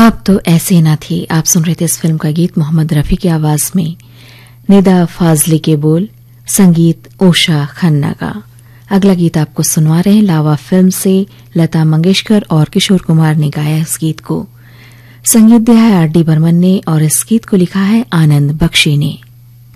अब तो ऐसे ना थी। आप सुन रहे थे इस फिल्म का गीत मोहम्मद रफी की आवाज में, निदा फाजली के बोल, संगीत उषा खन्ना का। अगला गीत आपको सुनवा रहे हैं लावा फिल्म से। लता मंगेशकर और किशोर कुमार ने गाया इस गीत को। संगीत दिया है आर डी बर्मन ने और इस गीत को लिखा है आनंद बख्शी ने।